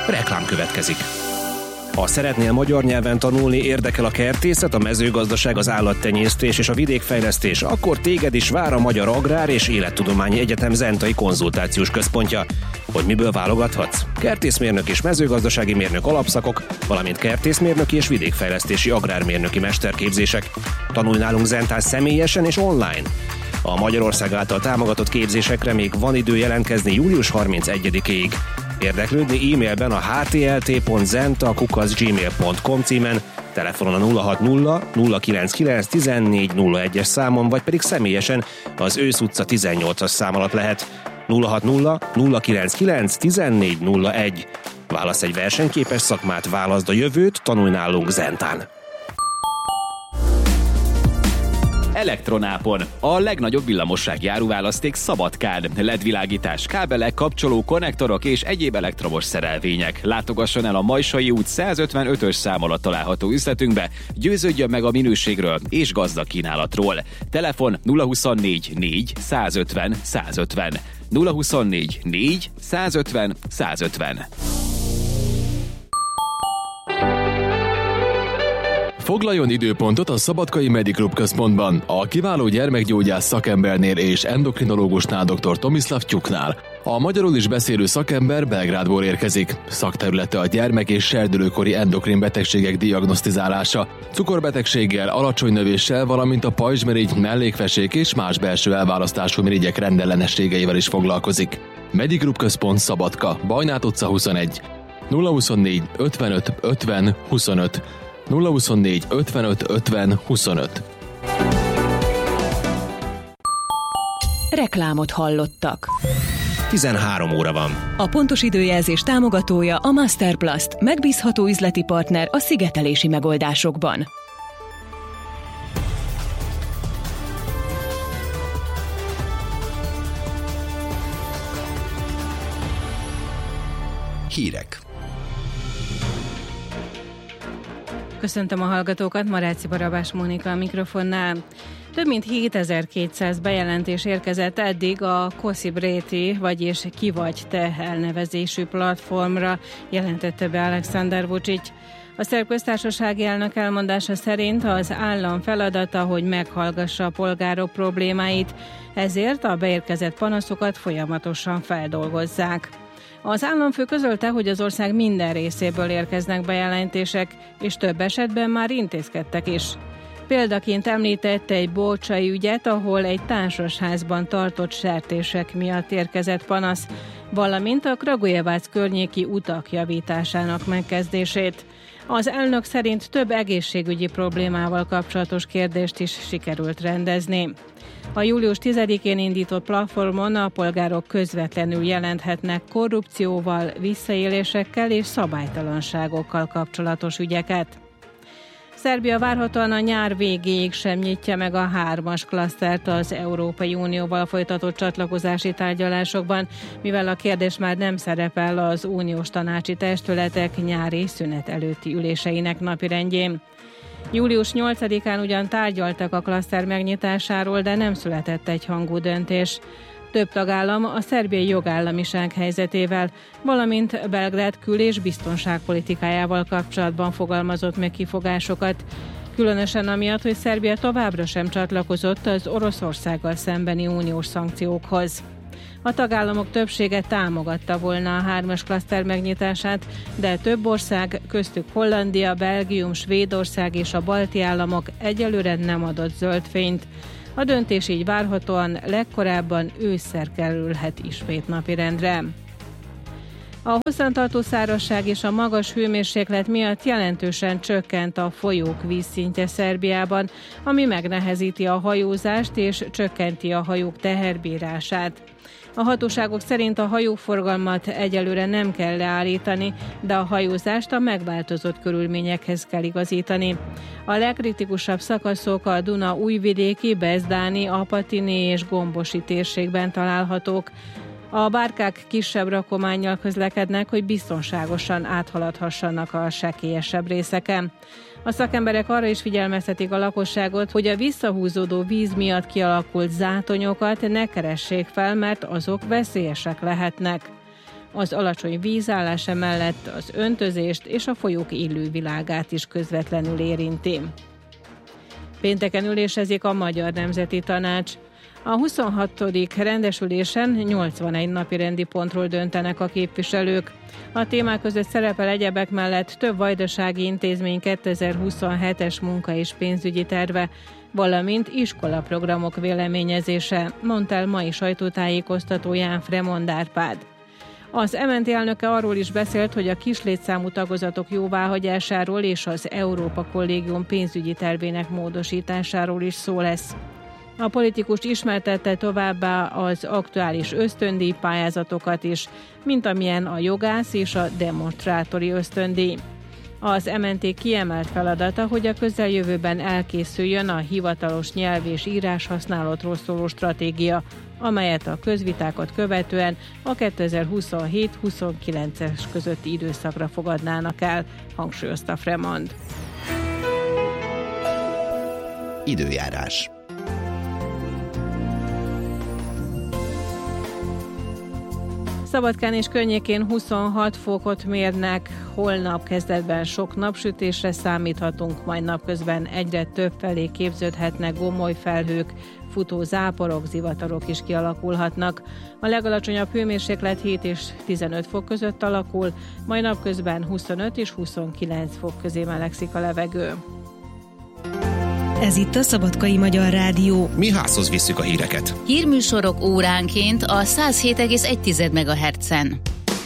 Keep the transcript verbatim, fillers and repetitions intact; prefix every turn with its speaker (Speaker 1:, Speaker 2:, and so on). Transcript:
Speaker 1: Reklám következik. Ha szeretnél magyar nyelven tanulni, érdekel a kertészet, a mezőgazdaság, az állattenyésztés és a vidékfejlesztés, akkor téged is vár a Magyar Agrár és Élettudományi Egyetem Zentai Konzultációs Központja. Hogy miből válogathatsz? Kertészmérnök és mezőgazdasági mérnök alapszakok, valamint kertészmérnöki és vidékfejlesztési agrármérnöki mesterképzések. Tanulj nálunk Zentán személyesen és online. A Magyarország által támogatott képzésekre még van idő jelentkezni július harmincegyedikéig. Érdeklődni e-mailben a htlt pont zenta kukac gmail pont com címen, telefonon a nulla hat nulla nulla kilenc kilenc tizennégy nulla egyes számon, vagy pedig személyesen az Ősz utca tizennyolcas szám alatt lehet. nulla hat nulla nulla kilenc kilenc tizennégy nulla egy. Válasz egy versenyképes szakmát, válaszd a jövőt, tanulj nálunk Zentán.
Speaker 2: Elektronápon. A legnagyobb villamossági áruválaszték Szabadkán. el é dé-világítás, kábelek, kapcsoló, konnektorok és egyéb elektromos szerelvények. Látogasson el a Majsai út százötvenötös szám alatt található üzletünkbe, győződjön meg a minőségről és gazdag kínálatról. Telefon nulla huszonnégy négy százötven százötven. nulla huszonnégy négy százötven százötven.
Speaker 3: Foglaljon időpontot a Szabadkai Mediclub központban, a kiváló gyermekgyógyász szakembernél és endokrinológusnál dr. Tomislav Tyuknál. A magyarul is beszélő szakember Belgrádból érkezik. Szakterülete a gyermek- és serdülőkori endokrin betegségek diagnosztizálása, cukorbetegséggel, alacsony növéssel, valamint a pajzsmirigy, mellékvesék és más belső elválasztású mirigyek rendellenességeivel is foglalkozik. Mediclub központ Szabadka, Bajnát utca huszonegy. nulla huszonnégy ötvenöt ötven huszonöt. nulla huszonnégy ötvenöt ötven huszonöt.
Speaker 4: Reklámot hallottak.
Speaker 1: tizenhárom óra van.
Speaker 4: A pontos időjelzés támogatója a Masterplast, megbízható üzleti partner a szigetelési megoldásokban.
Speaker 5: Hírek.
Speaker 6: Köszöntöm a hallgatókat, Maráci Barabás Mónika a mikrofonnál. Több mint hétezer-kétszáz bejelentés érkezett eddig a Kosibréti, vagyis Ki vagy te elnevezésű platformra, jelentette be Alexander Vučić. A szerb köztársasági elnök elmondása szerint az állam feladata, hogy meghallgassa a polgárok problémáit, ezért a beérkezett panaszokat folyamatosan feldolgozzák. Az államfő közölte, hogy az ország minden részéből érkeznek bejelentések, és több esetben már intézkedtek is. Példaként említette egy bolcsai ügyet, ahol egy társasházban tartott sertések miatt érkezett panasz, valamint a Kragujevac környéki utak javításának megkezdését. Az elnök szerint több egészségügyi problémával kapcsolatos kérdést is sikerült rendezni. A július tizedikén indított platformon a polgárok közvetlenül jelenthetnek korrupcióval, visszaélésekkel és szabálytalanságokkal kapcsolatos ügyeket. Szerbia várhatóan a nyár végéig sem nyitja meg a hármas klasztert az Európai Unióval folytatott csatlakozási tárgyalásokban, mivel a kérdés már nem szerepel az uniós tanácsi testületek nyári szünet előtti üléseinek napirendjén. július nyolcadikán ugyan tárgyaltak a klaszter megnyitásáról, de nem született egyhangú döntés. Több tagállam a szerbiai jogállamiság helyzetével, valamint Belgrád kül- és biztonságpolitikájával kapcsolatban fogalmazott meg kifogásokat, különösen amiatt, hogy Szerbia továbbra sem csatlakozott az Oroszországgal szembeni uniós szankciókhoz. A tagállamok többsége támogatta volna a hármas klaszter megnyitását, de több ország, köztük Hollandia, Belgium, Svédország és a balti államok egyelőre nem adott zöld fényt. A döntés így várhatóan legkorábban ősszel kerülhet ismét napirendre. A hosszantartó szárazság és a magas hőmérséklet miatt jelentősen csökkent a folyók vízszintje Szerbiában, ami megnehezíti a hajózást és csökkenti a hajók teherbírását. A hatóságok szerint a hajóforgalmat egyelőre nem kell leállítani, de a hajózást a megváltozott körülményekhez kell igazítani. A legkritikusabb szakaszok a Duna újvidéki, Bezdáni, Apatini és Gombosi térségben találhatók. A bárkák kisebb rakománnyal közlekednek, hogy biztonságosan áthaladhassanak a sekélyesebb részeken. A szakemberek arra is figyelmeztetik a lakosságot, hogy a visszahúzódó víz miatt kialakult zátonyokat ne keressék fel, mert azok veszélyesek lehetnek. Az alacsony vízállás mellett az öntözést és a folyók élővilágát is közvetlenül érinti. Pénteken ülésezik a Magyar Nemzeti Tanács. A huszonhatodik rendesülésen nyolcvanegy napi rendi pontról döntenek a képviselők. A témák között szerepel egyebek mellett több vajdasági intézmény kétezer-huszonhetes munka- és pénzügyi terve, valamint iskolaprogramok véleményezése, mondta el mai sajtótájékoztatóján Fremond Árpád. Az em en té elnöke arról is beszélt, hogy a kislétszámú tagozatok jóváhagyásáról és az Európa Kollégium pénzügyi tervének módosításáról is szó lesz. A politikus ismertette továbbá az aktuális ösztöndíj pályázatokat is, mint amilyen a jogász és a demonstrátori ösztöndíj. Az em en té kiemelt feladata, hogy a közeljövőben elkészüljön a hivatalos nyelv és írás használatról szóló stratégia, amelyet a közvitákat követően a kétezer-huszonhét-huszonkilences közötti időszakra fogadnának el, hangsúlyozta Fremond.
Speaker 5: Időjárás.
Speaker 6: Szabadkán és környékén huszonhat fokot mérnek, holnap kezdetben sok napsütésre számíthatunk, majd napközben egyre több felé képződhetnek gomoly felhők, futó záporok, zivatarok is kialakulhatnak. A legalacsonyabb hőmérséklet hét és tizenöt fok között alakul, majd napközben huszonöt és huszonkilenc fok közé melegszik a levegő.
Speaker 4: Ez itt a Szabadkai Magyar Rádió.
Speaker 1: Mi házhoz visszük a híreket.
Speaker 7: Hírműsorok óránként a száz hét egész egy megahertzen.